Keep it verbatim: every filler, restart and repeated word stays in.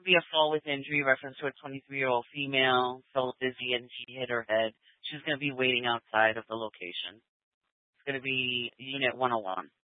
to be a fall with injury, reference to a twenty-three-year-old female, felt dizzy and she hit her head. She's going to be waiting outside of the location. It's going to be Unit one oh one.